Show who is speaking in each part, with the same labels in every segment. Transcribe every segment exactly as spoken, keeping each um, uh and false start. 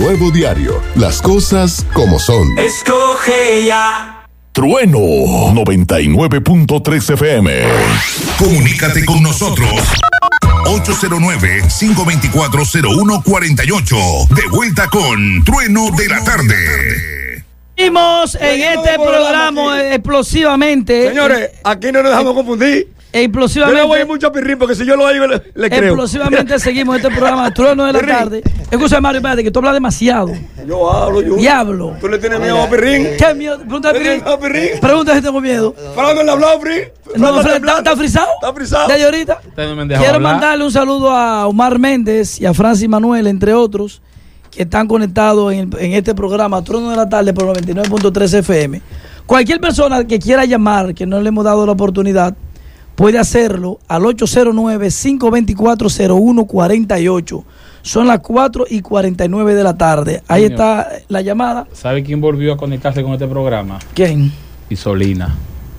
Speaker 1: nuevo diario. Las cosas como son.
Speaker 2: Escoge ya.
Speaker 3: Trueno noventa y nueve punto tres F M.
Speaker 4: Comunícate con nosotros. ocho cero nueve, cinco dos cuatro, cero uno cuatro ocho. De vuelta con Trueno de la Tarde.
Speaker 5: Seguimos en este programa explosivamente.
Speaker 6: Señores, aquí no nos dejamos confundir.
Speaker 5: Explosivamente.
Speaker 6: Yo no voy a ir mucho a Pirrín porque si yo lo oigo le, le creo.
Speaker 5: Explosivamente seguimos este programa Trueno de la Tarde. Escucha, Mario, espérate, que tú hablas demasiado.
Speaker 6: Yo hablo, yo.
Speaker 5: Y hablo.
Speaker 6: ¿Tú le tienes miedo a Pirrín?
Speaker 5: ¿Qué miedo? Pregunta a Pirrín.
Speaker 6: Pirrín.
Speaker 5: Pregunta si tengo miedo.
Speaker 6: ¿Para le hablado, Pirrín?
Speaker 5: No, ¿está, ¿está frisado?
Speaker 6: Está frisado.
Speaker 5: ¿De ahorita? Quiero mandarle un saludo a Omar Méndez y a Francis Manuel, entre otros, que están conectados en, en este programa Trueno de la Tarde por noventa y nueve punto tres F M. Cualquier persona que quiera llamar, que no le hemos dado la oportunidad, puede hacerlo al ocho cero nueve, cinco dos cuatro, cero uno cuatro ocho. Son las cuatro y cuarenta y nueve de la tarde. Ahí
Speaker 7: Señor,
Speaker 5: está la llamada.
Speaker 7: ¿Sabe quién volvió a conectarse con este programa?
Speaker 5: ¿Quién?
Speaker 7: Isolina,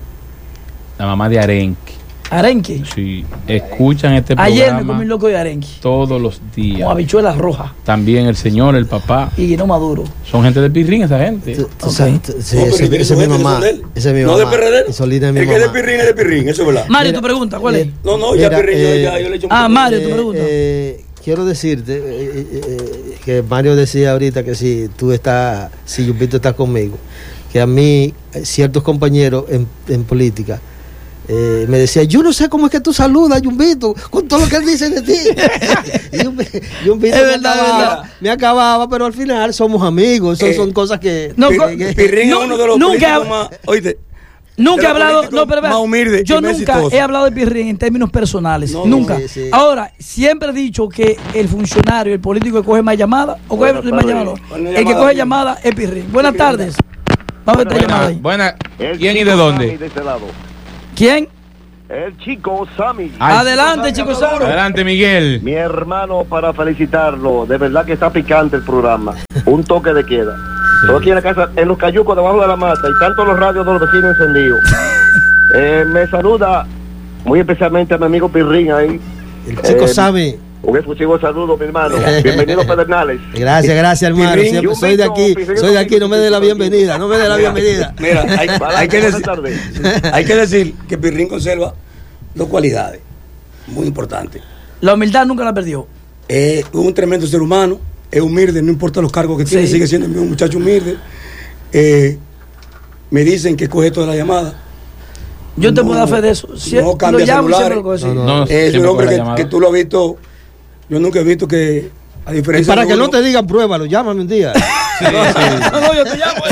Speaker 7: la mamá de Arenque.
Speaker 5: Arenque.
Speaker 7: Sí, escuchan este
Speaker 5: Ayer
Speaker 7: programa.
Speaker 5: me comí un loco de arenque.
Speaker 7: Todos los días.
Speaker 5: Con habichuelas rojas.
Speaker 7: También el señor, el papá.
Speaker 5: Y guineo maduro.
Speaker 7: Son gente de Pirrín, esa gente.
Speaker 8: Tú, tú okay. sabes, sí, no, ese, ese es mi mamá. Ese es mi
Speaker 6: no
Speaker 8: mamá.
Speaker 6: de P R D.
Speaker 8: Isolina es mi
Speaker 6: el
Speaker 8: mamá.
Speaker 6: que es de Pirrín es de Pirrín, eso es verdad.
Speaker 5: Mario, mira, tu pregunta, ¿cuál es?
Speaker 6: No, no,
Speaker 8: mira,
Speaker 6: ya Pirrín,
Speaker 8: eh,
Speaker 6: ya, yo le he hecho
Speaker 5: Ah, Mario,
Speaker 8: eh,
Speaker 5: tu pregunta.
Speaker 8: Eh, quiero decirte eh, eh, que Mario decía ahorita que si tú estás, si Yumpito está conmigo, que a mí, ciertos compañeros en, en política, Eh, me decía, yo no sé cómo es que tú saludas, Yumbito, con todo lo que él dice de ti. Yumbito me,
Speaker 5: verdad,
Speaker 8: acababa, me acababa, pero al final somos amigos. Son, eh, son cosas que.
Speaker 5: No,
Speaker 8: que, que
Speaker 6: Pirrín
Speaker 5: no,
Speaker 6: es uno de los
Speaker 5: nunca,
Speaker 6: políticos más. Oíste,
Speaker 5: nunca he hablado. No, pero,
Speaker 6: más humilde,
Speaker 5: yo nunca he hablado de Pirrín en términos personales.
Speaker 6: No,
Speaker 5: nunca.
Speaker 8: Sí, sí.
Speaker 5: Ahora, siempre he dicho que el funcionario, el político que coge más llamadas, o coge
Speaker 6: Bueno,
Speaker 5: más llamadas, el que coge llamadas es Pirrín. Buenas tardes. Vamos a ver esta llamada ahí.
Speaker 7: Buena. ¿Quién y de dónde?
Speaker 9: De este lado.
Speaker 5: ¿Quién?
Speaker 9: El chico Sammy.
Speaker 7: Ay,
Speaker 5: Adelante, chicos.
Speaker 7: Adelante, Miguel.
Speaker 9: Mi hermano, para felicitarlo, de verdad que está picante el programa. Un toque de queda. Sí. Todo aquí en la casa, en los cayucos debajo de la mata, y tanto los radios de los vecinos encendidos. eh, me saluda muy especialmente a mi amigo Pirrín ahí.
Speaker 8: El chico
Speaker 9: eh,
Speaker 8: Sammy.
Speaker 9: Un exclusivo saludo, mi hermano. Bienvenido a Pedernales.
Speaker 8: Gracias, gracias, hermano.
Speaker 6: Pirrín,
Speaker 8: Siempre, soy de aquí, soy de aquí, no me dé la bienvenida, no me dé la bienvenida.
Speaker 6: Mira, hay, hay, que decir, hay que decir que Pirrín conserva dos cualidades muy importantes.
Speaker 5: La humildad nunca la perdió.
Speaker 6: Es un tremendo ser humano, es humilde, no importa los cargos que tiene,
Speaker 5: Sí.
Speaker 6: sigue siendo un muchacho humilde. Eh, me dicen que coge toda la llamada.
Speaker 5: Yo
Speaker 6: no,
Speaker 5: te puedo dar fe de eso. Sie
Speaker 6: no cambia
Speaker 5: lo llamo y siempre
Speaker 6: celulares.
Speaker 5: lo coge así.
Speaker 8: No,
Speaker 7: No,
Speaker 6: Es un hombre que, que tú lo has visto. Yo nunca he visto que, a
Speaker 8: Y
Speaker 6: diferencia
Speaker 8: para
Speaker 6: de
Speaker 8: que no
Speaker 6: uno,
Speaker 8: te digan pruébalo, llámame un día.
Speaker 7: Sí, sí.
Speaker 6: no, no, yo te llamo.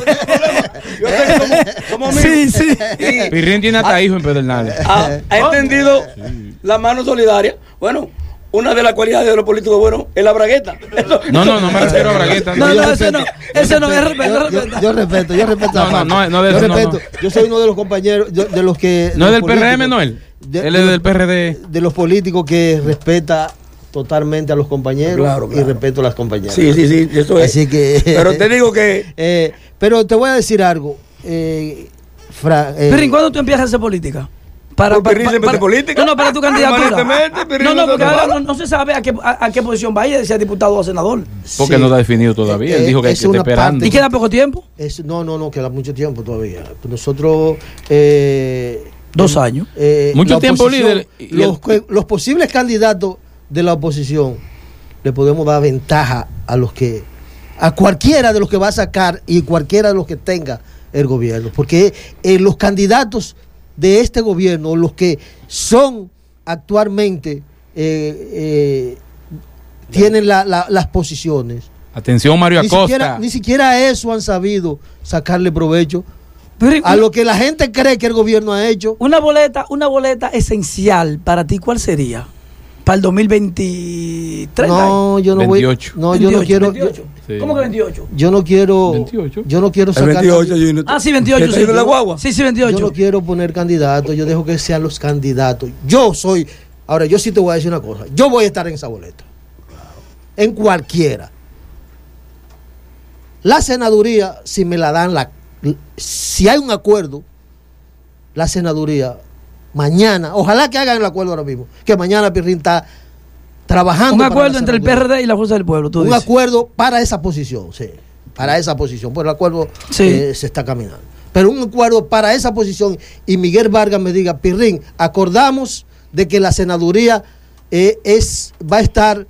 Speaker 6: Yo sé que somos, somos amigos.
Speaker 5: Sí, sí.
Speaker 6: Y
Speaker 7: Pirrín tiene hasta hijo en Pedernales.
Speaker 6: ha, ha entendido la mano solidaria. Bueno, una de las cualidades de los políticos buenos es la bragueta.
Speaker 7: No, no, no me refiero a bragueta.
Speaker 5: No,
Speaker 8: Yo
Speaker 5: no, ese
Speaker 8: respeto.
Speaker 5: no. Ese no es
Speaker 8: Yo,
Speaker 5: respeto.
Speaker 8: yo, yo respeto, yo respeto.
Speaker 7: No,
Speaker 8: esa
Speaker 7: no,
Speaker 8: parte.
Speaker 7: no, no de
Speaker 8: yo
Speaker 7: eso, no,
Speaker 8: respeto.
Speaker 7: no.
Speaker 8: Yo soy uno de los compañeros, yo- de los que.
Speaker 7: ¿No
Speaker 8: de
Speaker 7: es del
Speaker 8: los
Speaker 7: P R M,
Speaker 8: políticos-
Speaker 7: Noel?
Speaker 8: de-
Speaker 7: Él
Speaker 8: de
Speaker 7: es
Speaker 8: los-
Speaker 7: del P R D.
Speaker 8: De los políticos que respeta totalmente a los compañeros
Speaker 6: Claro, claro.
Speaker 8: y respeto a las compañeras.
Speaker 6: Sí, sí, sí, eso es.
Speaker 8: Así que.
Speaker 6: Pero te digo que
Speaker 8: eh, pero te voy a decir algo. Eh, Fra, eh,
Speaker 5: Pirrín, ¿cuándo tú empiezas a hacer política? Para,
Speaker 6: Pues Pirrín siempre hace política.
Speaker 5: No, no, para tu candidatura.
Speaker 6: Permanentemente, Pirrín
Speaker 5: No, no,
Speaker 6: no
Speaker 5: porque
Speaker 6: se
Speaker 5: ahora
Speaker 6: para.
Speaker 5: no, no se sabe a qué, a, a qué posición va a ir, si a diputado o a senador.
Speaker 7: Porque
Speaker 8: sí.
Speaker 7: no está definido todavía. Él
Speaker 8: Eh,
Speaker 7: dijo que, que
Speaker 8: es
Speaker 7: está
Speaker 8: una
Speaker 7: esperando.
Speaker 5: ¿Y queda poco tiempo?
Speaker 8: Es, no, no, no, queda mucho tiempo todavía. Nosotros. Eh,
Speaker 5: Dos años.
Speaker 8: eh,
Speaker 7: Mucho
Speaker 8: la
Speaker 7: tiempo,
Speaker 8: oposición,
Speaker 7: líder, y
Speaker 8: Los, que- los posibles candidatos de la oposición le podemos dar ventaja a los que. A cualquiera de los que va a sacar y cualquiera de los que tenga el gobierno. Porque eh, los candidatos de este gobierno, los que son actualmente. Eh, eh, tienen la, la, las posiciones.
Speaker 7: Atención, Mario
Speaker 8: Ni
Speaker 7: Acosta.
Speaker 8: siquiera, ni siquiera eso han sabido sacarle provecho
Speaker 5: Pirrín,
Speaker 8: a lo que la gente cree que el gobierno ha hecho.
Speaker 5: Una boleta, una boleta esencial para ti, ¿cuál sería? Para el dos mil veintitrés.
Speaker 8: No, yo no
Speaker 7: veintiocho.
Speaker 8: voy. No, yo no quiero.
Speaker 5: veintiocho.
Speaker 7: Sí.
Speaker 5: ¿Cómo que veintiocho?
Speaker 8: Yo no quiero.
Speaker 7: veintiocho.
Speaker 8: Yo no quiero
Speaker 6: el
Speaker 8: sacar.
Speaker 6: veintiocho. yo no-
Speaker 5: Ah, sí, veintiocho.
Speaker 6: ¿Te
Speaker 5: Sí,
Speaker 6: de la guagua?
Speaker 5: sí, sí,
Speaker 8: Yo
Speaker 5: veintiocho.
Speaker 8: no quiero poner candidatos. Yo dejo que sean los candidatos. Yo soy. Ahora, yo sí te voy a decir una cosa. Yo voy a estar en esa boleta. En cualquiera. La senaduría, si me la dan, la, si hay un acuerdo, la senaduría, mañana, ojalá que hagan el acuerdo ahora mismo, que mañana Pirrín está trabajando.
Speaker 5: Un
Speaker 8: para
Speaker 5: acuerdo
Speaker 8: la
Speaker 5: entre el P
Speaker 8: senaduría.
Speaker 5: R D y la Fuerza del Pueblo, tú
Speaker 8: Un
Speaker 5: dices.
Speaker 8: acuerdo para esa posición, sí. Para esa posición. Pues el acuerdo
Speaker 5: Sí.
Speaker 8: eh, se está caminando. Pero un acuerdo para esa posición y Miguel Vargas me diga, Pirrín, acordamos de que la senaduría eh, es, va a estar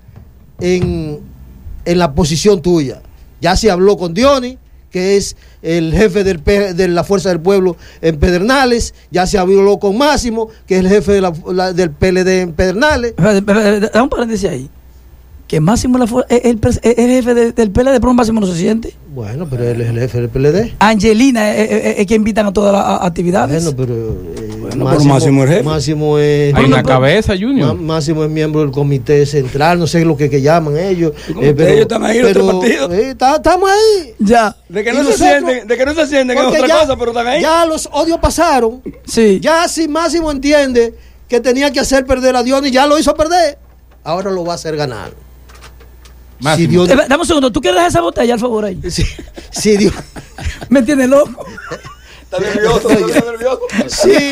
Speaker 8: en, en la posición tuya. Ya se habló con Diony, que es el jefe del P- de la Fuerza del Pueblo en Pedernales, ya se habló con Máximo, que es el jefe de la- la- del P L D en Pedernales.
Speaker 5: Espérate, espérate, Da un paréntesis ahí. Que Máximo la fu- es el, pres- es el jefe de- del P L D, pero Máximo no se siente.
Speaker 8: Bueno, pero él es el jefe del P L D.
Speaker 5: Angelina es, es- es que invitan a todas las a- actividades.
Speaker 8: Bueno, pero, eh,
Speaker 6: Bueno, pero Máximo es jefe.
Speaker 8: Máximo es,
Speaker 7: Hay
Speaker 5: Pero
Speaker 7: una
Speaker 5: no-
Speaker 7: cabeza, Junior.
Speaker 8: Má- Máximo es miembro del comité central, no sé lo que, que llaman ellos.
Speaker 6: comité, ellos están ahí, los tres partidos.
Speaker 8: eh, ta- estamos ahí.
Speaker 5: Ya.
Speaker 6: De que
Speaker 8: Y
Speaker 6: no se
Speaker 8: nosotros-
Speaker 6: sienten, de que no se sienten es
Speaker 8: Porque
Speaker 6: otra
Speaker 8: ya-
Speaker 6: cosa, pero están ahí.
Speaker 8: Ya los odios pasaron.
Speaker 5: Sí.
Speaker 8: Ya si Máximo entiende que tenía que hacer perder a Diony, ya lo hizo perder. Ahora lo va a hacer ganar.
Speaker 7: Máximo.
Speaker 8: Si Diony-
Speaker 5: Eh, Dame un segundo. ¿Tú quieres dejar esa botella, al favor, ahí?
Speaker 8: si, si Dios-
Speaker 5: ¿Me entiendes, loco?
Speaker 6: Está nervioso, está nervioso.
Speaker 8: si,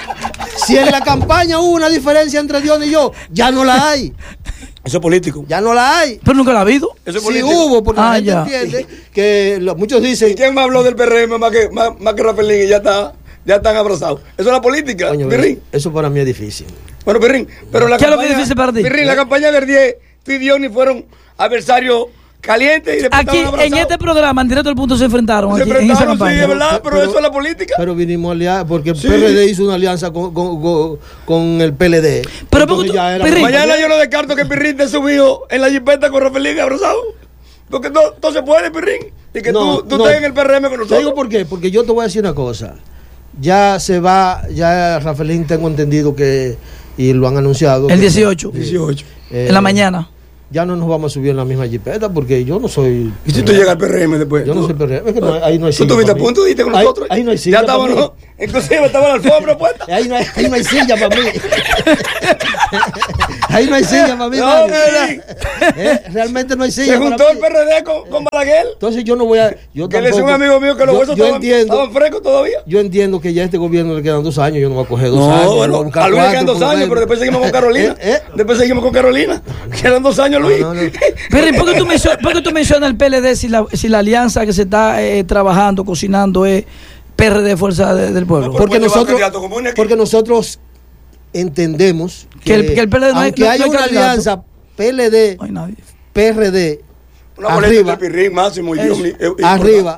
Speaker 8: si en la campaña hubo una diferencia entre Diony y yo, ya no la hay.
Speaker 6: Eso es político.
Speaker 8: Ya no la hay.
Speaker 5: Pero nunca la ha habido.
Speaker 6: Eso es
Speaker 8: Sí
Speaker 6: político.
Speaker 8: hubo, porque
Speaker 5: Ah,
Speaker 8: la gente
Speaker 5: ya.
Speaker 8: entiende que lo- muchos
Speaker 6: ¿Y
Speaker 8: dicen,
Speaker 6: quién más habló del P R M más que, más, más que Rafaelín y ya está, ya están abrazados? Eso es la política,
Speaker 8: coño,
Speaker 6: Pirrín.
Speaker 8: eso para mí es difícil.
Speaker 6: Bueno, Pirrín, pero la
Speaker 5: ¿Qué es lo que
Speaker 6: campaña,
Speaker 5: es difícil para ti?
Speaker 6: Pirrín, la campaña del diez, tú y Diony fueron adversarios calientes y después
Speaker 5: Aquí,
Speaker 6: estaban
Speaker 5: en
Speaker 6: abrazados.
Speaker 5: este programa, en directo al punto, se enfrentaron
Speaker 6: Se
Speaker 5: aquí, en esa
Speaker 6: enfrentaron, sí,
Speaker 5: campaña.
Speaker 6: es verdad, pero,
Speaker 8: Pero-
Speaker 6: eso es la política.
Speaker 8: Pero vinimos aliados porque el
Speaker 6: Sí.
Speaker 8: P R D hizo una alianza con, con, con- con el P L D.
Speaker 5: Pero
Speaker 8: Entonces
Speaker 5: porque tú-
Speaker 8: ya era-
Speaker 5: Pirrín,
Speaker 6: Mañana yo no descarto que Pirrín te subió en la jipeta con Rafaelín abrazado. Porque no, no se puede, Pirrín. Y que
Speaker 8: No,
Speaker 6: tú, tú
Speaker 8: no.
Speaker 6: estés en el P R M con
Speaker 8: Te
Speaker 6: nosotros.
Speaker 8: digo por qué, porque yo te voy a decir una cosa. Ya se va, ya Rafaelín tengo entendido que, y lo han anunciado.
Speaker 5: El
Speaker 8: que-
Speaker 5: dieciocho.
Speaker 6: dieciocho.
Speaker 8: eh,
Speaker 5: En la mañana.
Speaker 8: Ya no nos vamos a subir en la misma jipeta porque yo no soy.
Speaker 6: ¿Y si tú llegas al P R M después?
Speaker 8: Yo no
Speaker 6: Tú-
Speaker 8: soy P R M, es que no hay- ahí no hay
Speaker 6: ¿Tú
Speaker 8: silla
Speaker 6: estuviste a
Speaker 8: para mí.
Speaker 6: punto de irte con
Speaker 8: Ahí-
Speaker 6: nosotros?
Speaker 8: Ahí no hay
Speaker 6: Ya
Speaker 8: silla.
Speaker 6: estábamos,
Speaker 8: para mí.
Speaker 6: ¿no? Inclusive estaba la alfombra puesta.
Speaker 8: Ahí no hay, ahí no hay silla para mí. Ahí no hay silla para mí.
Speaker 6: No,
Speaker 8: Mario.
Speaker 6: Pirrín.
Speaker 8: Eh, Realmente no hay silla
Speaker 6: Se
Speaker 8: para
Speaker 6: juntó
Speaker 8: mí.
Speaker 6: el P R D con, con Balaguer.
Speaker 8: Entonces yo no voy a. Yo
Speaker 6: Que le decía un
Speaker 8: tampoco-
Speaker 6: amigo mío que los
Speaker 8: yo-
Speaker 6: huesos
Speaker 8: yo
Speaker 6: estaban,
Speaker 8: entiendo,
Speaker 6: estaban frescos todavía.
Speaker 8: Yo entiendo que ya a este gobierno le quedan dos años. Yo no voy a coger dos
Speaker 6: No,
Speaker 8: años. yo
Speaker 6: bueno,
Speaker 8: voy a buscar
Speaker 6: a Luis le
Speaker 8: cuatro,
Speaker 6: quedan dos
Speaker 8: por lo
Speaker 6: años,
Speaker 8: menos.
Speaker 6: pero después seguimos con Carolina.
Speaker 8: Eh, eh.
Speaker 6: Después seguimos con Carolina. Quedan dos años, Luis.
Speaker 8: No, no, no.
Speaker 5: Pirrín, ¿por qué tú mencionas, por qué tú mencionas el P L D si la, si la alianza que se está eh, trabajando, cocinando es P R D Fuerza de- del Pueblo?
Speaker 6: No, pero-
Speaker 8: Porque
Speaker 6: puede llevar
Speaker 8: nosotros,
Speaker 6: candidato común aquí.
Speaker 8: porque nosotros entendemos
Speaker 5: Que el- que el P L D no hay-
Speaker 8: aunque
Speaker 5: no- no
Speaker 8: haya
Speaker 5: hay
Speaker 8: una
Speaker 5: candidato.
Speaker 8: alianza P L D,
Speaker 5: No hay nadie.
Speaker 8: P R D,
Speaker 6: Una boleta
Speaker 8: arriba,
Speaker 6: entre Pirrín, Máximo y
Speaker 8: eso,
Speaker 6: Diony, eh,
Speaker 8: arriba,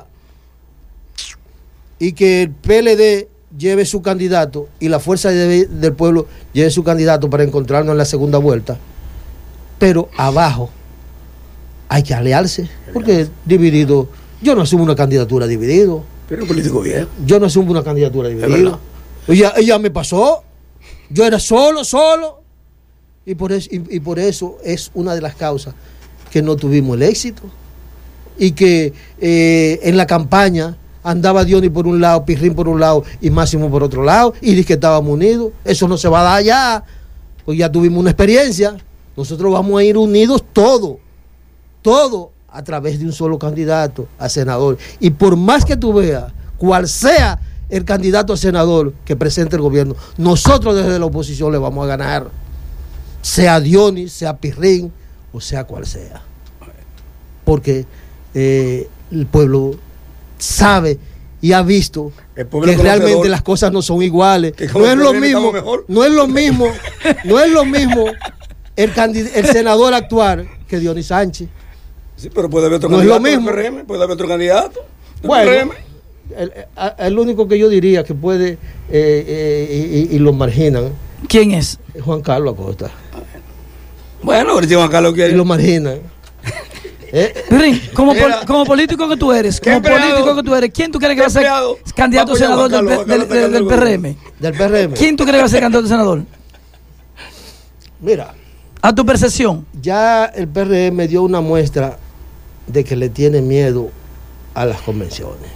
Speaker 8: y que el P L D lleve su candidato y la Fuerza de- del Pueblo lleve su candidato para encontrarnos en la segunda vuelta, pero abajo hay que aliarse, porque dividido, yo no asumo una candidatura dividido.
Speaker 6: Pero un político viejo.
Speaker 8: Yo no asumo una candidatura
Speaker 6: verdad.
Speaker 8: dividida. Ella, ella me pasó. Yo era solo, solo. Y por, eso, y, y por eso es una de las causas que no tuvimos el éxito. Y que eh, en la campaña andaba Diony por un lado, Pirrín por un lado y Máximo por otro lado. Y dije que estábamos unidos. Eso no se va a dar ya. Pues ya tuvimos una experiencia. Nosotros vamos a ir unidos todo. Todo a través de un solo candidato a senador. Y por más que tú veas cuál sea el candidato a senador que presente el gobierno, nosotros desde la oposición le vamos a ganar. Sea Diony, sea Pirrín o sea cual sea. Porque eh, el pueblo sabe y ha visto
Speaker 6: El pueblo
Speaker 8: que
Speaker 6: conocedor.
Speaker 8: realmente las cosas no son iguales.
Speaker 6: Que con
Speaker 8: No
Speaker 6: el
Speaker 8: es lo
Speaker 6: P R M
Speaker 8: mismo,
Speaker 6: estamos mejor.
Speaker 8: no es lo mismo, no es lo mismo el, candid- el senador actual que Diony Sánchez.
Speaker 6: Sí, pero puede haber otro
Speaker 8: No es
Speaker 6: candidato
Speaker 8: lo mismo.
Speaker 6: del P R M, puede haber otro candidato del
Speaker 8: Bueno,
Speaker 6: P R M.
Speaker 8: el, el- el único que yo diría que puede eh, eh, y, y lo marginan
Speaker 5: ¿Quién es?
Speaker 8: es Juan Carlos Acosta.
Speaker 6: Bueno, ahorita Juan Carlos
Speaker 8: Y
Speaker 6: quiere.
Speaker 8: lo marginan. Eh,
Speaker 5: Pirrín, como, pol-
Speaker 6: Mira.
Speaker 5: como político que tú eres,
Speaker 6: ¿Qué
Speaker 5: como
Speaker 6: empleado?
Speaker 5: político que tú eres, ¿quién tú crees que
Speaker 6: ¿Qué
Speaker 5: va a ser
Speaker 6: empleado?
Speaker 5: candidato a
Speaker 6: Va a apoyar a
Speaker 5: senador
Speaker 6: Juan
Speaker 5: del,
Speaker 6: Carlos,
Speaker 5: P- del-
Speaker 6: Juan Carlos
Speaker 5: del- del
Speaker 6: está
Speaker 5: P R M?
Speaker 8: del P R M.
Speaker 5: ¿Quién tú crees que va a ser candidato a senador?
Speaker 8: Mira,
Speaker 5: A tu percepción.
Speaker 8: ya el P R M dio una muestra de que le tiene miedo a las convenciones.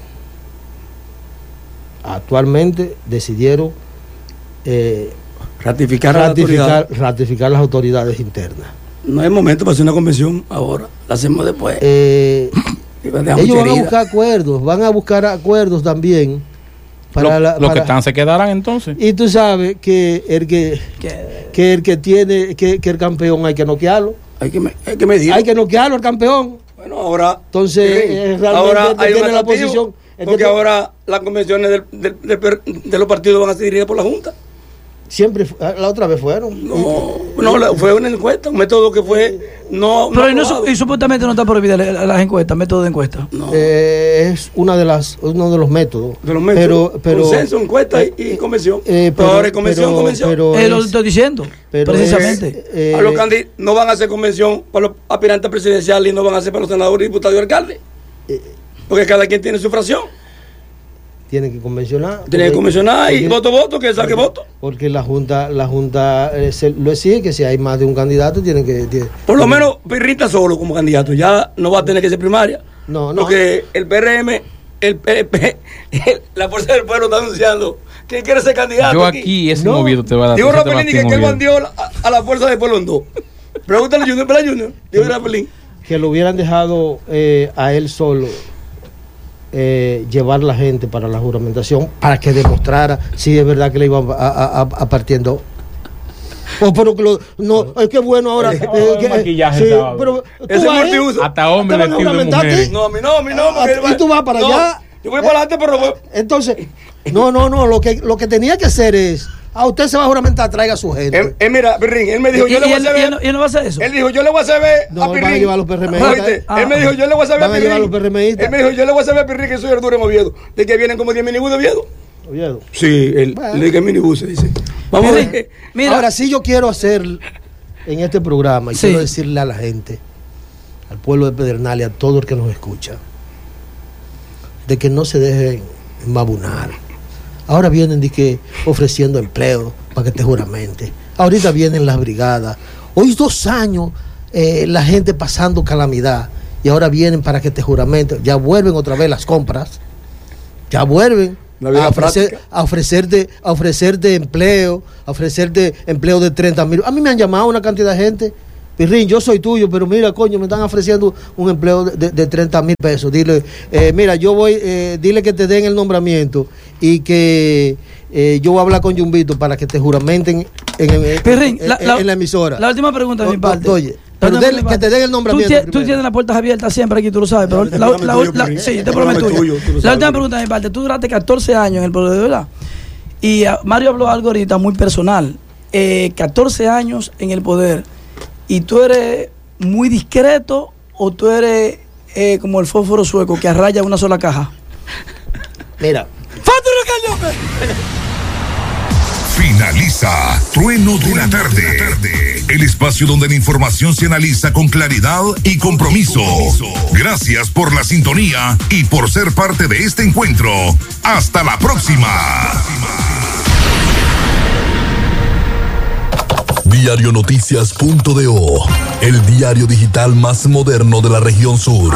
Speaker 8: Actualmente decidieron eh,
Speaker 6: Ratificar a la
Speaker 8: ratificar,
Speaker 6: autoridad.
Speaker 8: ratificar las autoridades internas.
Speaker 6: No hay momento para hacer una convención ahora. La hacemos después.
Speaker 8: Eh,
Speaker 6: Y va a dejar
Speaker 8: ellos
Speaker 6: mucha
Speaker 8: van a
Speaker 6: herida.
Speaker 8: buscar acuerdos, van a buscar acuerdos también Para
Speaker 7: lo,
Speaker 8: la,
Speaker 7: los
Speaker 8: para,
Speaker 7: que están se quedarán entonces.
Speaker 8: Y tú sabes que el que, que el que tiene, que, que el campeón hay que noquearlo.
Speaker 6: Hay que, hay que medir.
Speaker 8: Hay que noquearlo el campeón.
Speaker 6: Bueno, ahora.
Speaker 8: Entonces, eh, realmente
Speaker 6: ahora hay
Speaker 8: tiene
Speaker 6: un
Speaker 8: la posición.
Speaker 6: Porque ahora las convenciones del, del, del, de los partidos van a ser dirigidas por la Junta.
Speaker 8: Siempre, la otra vez fueron.
Speaker 6: No, no, fue una encuesta, un método que fue no.
Speaker 5: Pero
Speaker 6: no
Speaker 5: y, no, y supuestamente no está prohibida las encuestas, método de encuesta.
Speaker 8: No. Eh, es una de las, uno de los métodos.
Speaker 6: De los métodos.
Speaker 8: Pero, pero,
Speaker 6: consenso, encuesta y, y convención.
Speaker 8: Eh,
Speaker 6: pero, pero ahora es convención, pero, convención.
Speaker 5: Pero eh, es, lo estoy diciendo, precisamente.
Speaker 6: Es, eh, a los candidatos no van a hacer convención para los aspirantes presidenciales y no van a hacer para los senadores, diputados y alcaldes. Eh, porque cada quien tiene su fracción.
Speaker 8: Tiene que convencionar.
Speaker 6: Tiene que convencionar y voto, voto, que saque voto.
Speaker 8: Porque la Junta la junta eh, se, lo exige que si hay más de un candidato, tienen que. Tiene,
Speaker 6: Por lo menos Pirrita solo como candidato, ya no va a tener que ser primaria.
Speaker 8: No, no.
Speaker 6: Porque el P R M, el P N P, el, la Fuerza del Pueblo está anunciando que quiere ser candidato.
Speaker 7: Yo aquí, aquí ese no. movido te va a dar.
Speaker 6: Digo Rapelín que, que él bandió a, a la Fuerza del Pueblo en dos. Pregúntale a Junior, ¿verdad, Junior? Digo Rapelín.
Speaker 8: Que lo hubieran dejado eh, a él solo. Eh, llevar la gente para la juramentación para que demostrara si es verdad que le iban a, a, a, a partiendo. Oh, pero que lo, no, es que bueno ahora. Eh,
Speaker 7: eh,
Speaker 8: que,
Speaker 7: maquillaje,
Speaker 8: sí, pero
Speaker 6: ese multiuso.
Speaker 7: Hasta hombre vestido de mujer.
Speaker 6: No, a mí no, a mí no.
Speaker 8: Y tú vas para
Speaker 6: no,
Speaker 8: allá.
Speaker 6: Yo voy para adelante, pero voy.
Speaker 8: Entonces, no, no, no. Lo que, lo que tenía que hacer es. A usted se va a juramentar, traiga a su gente.
Speaker 6: Él, él mira, Pirrín, él me dijo, yo le voy a hacer.
Speaker 5: ¿Y él no va a hacer eso?
Speaker 6: Él dijo, yo le voy a hacer
Speaker 8: no,
Speaker 6: a Pirrín.
Speaker 8: Van a llevar los P R M istas.
Speaker 6: Ah, él me dijo, yo le voy a hacer a Pirrín.
Speaker 8: Van a llevar los P R M istas.
Speaker 6: Él me dijo, yo le voy a hacer a Pirrín que soy Arturo en Oviedo. De que vienen como diez minibús de Oviedo.
Speaker 8: Oviedo.
Speaker 6: Sí, él, bueno. Le dije minibús, se dice. Vamos a ver.
Speaker 8: Mira. Ahora sí yo quiero hacer en este programa, y sí. quiero decirle a la gente, al pueblo de Pedernales, a todo el que nos escucha, de que no se dejen embabunar. Ahora vienen de que ofreciendo empleo para que te juramente. Ahorita vienen las brigadas. Hoy dos años eh, la gente pasando calamidad y ahora vienen para que te juramenten. Ya vuelven otra vez las compras. Ya vuelven a, ofrecer, a ofrecerte a ofrecerte empleo, a ofrecerte empleo de treinta mil. A mí me han llamado una cantidad de gente. Pirrín, yo soy tuyo, pero mira, coño, me están ofreciendo un empleo de, de, de treinta mil pesos. Dile, eh, mira, yo voy, eh, dile que te den el nombramiento y que eh, yo voy a hablar con Yumbito para que te juramenten en, en,
Speaker 5: Pirrín,
Speaker 8: en,
Speaker 5: la,
Speaker 8: en,
Speaker 5: la,
Speaker 8: en la emisora.
Speaker 5: La última pregunta de mi parte.
Speaker 8: Oye, pero del, que te den el nombramiento.
Speaker 5: Tú, tú tienes las puertas abiertas siempre aquí, tú lo sabes. Pero la, la, la, la, sí, te prometo tuyo. La última pregunta de mi parte. Tú duraste catorce años en el poder, de verdad. Y uh, Mario habló algo ahorita muy personal. Eh, catorce años en el poder. Y tú eres muy discreto o tú eres eh, como el fósforo sueco que arraya una sola caja.
Speaker 8: Mira.
Speaker 4: Finaliza Trueno de la Tarde, el espacio donde la información se analiza con claridad y compromiso. Gracias por la sintonía y por ser parte de este encuentro. Hasta la próxima.
Speaker 3: Diario Noticias punto do, el diario digital más moderno de la región sur.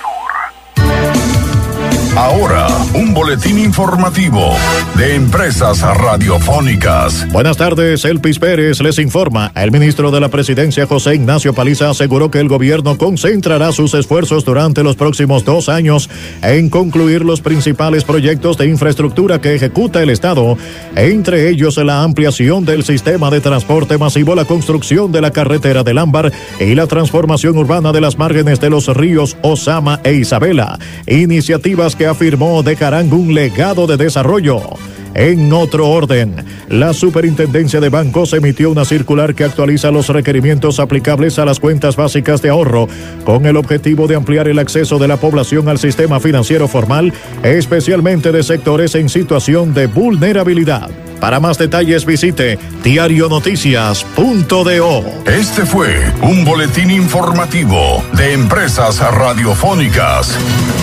Speaker 4: Ahora, un boletín informativo de Empresas Radiofónicas.
Speaker 10: Buenas tardes, Elpis Pérez les informa. El ministro de la Presidencia, José Ignacio Paliza, aseguró que el gobierno concentrará sus esfuerzos durante los próximos dos años en concluir los principales proyectos de infraestructura que ejecuta el Estado, entre ellos la ampliación del sistema de transporte masivo, la construcción de la carretera del Ámbar y la transformación urbana de las márgenes de los ríos Osama e Isabela. Iniciativas que afirmó dejarán un legado de desarrollo. En otro orden, la Superintendencia de Bancos emitió una circular que actualiza los requerimientos aplicables a las cuentas básicas de ahorro, con el objetivo de ampliar el acceso de la población al sistema financiero formal, especialmente de sectores en situación de vulnerabilidad. Para más detalles visite diario noticias punto do.
Speaker 4: Este fue un boletín informativo de Empresas Radiofónicas.